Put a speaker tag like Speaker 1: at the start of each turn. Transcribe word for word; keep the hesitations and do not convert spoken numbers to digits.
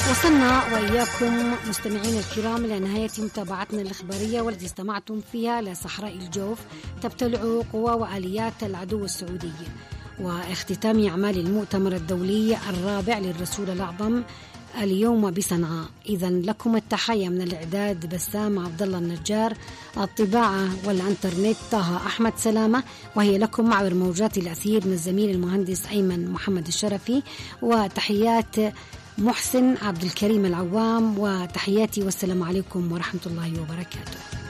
Speaker 1: وصلنا وإياكم مستمعين الكرام إلى نهاية متابعتنا الإخبارية والتي استمعتم فيها لصحراء الجوف تبتلع قوى وآليات العدو السعودي واختتام أعمال المؤتمر الدولي الرابع للرسول الأعظم اليوم بصنعاء. إذن لكم التحية من الإعداد بسام عبد الله النجار، الطباعة والإنترنت طه أحمد سلامة، وهي لكم عبر موجات الأثير من الزميل المهندس أيمن محمد الشرفي، وتحيات محسن عبد الكريم العوام، وتحياتي والسلام عليكم ورحمة الله وبركاته.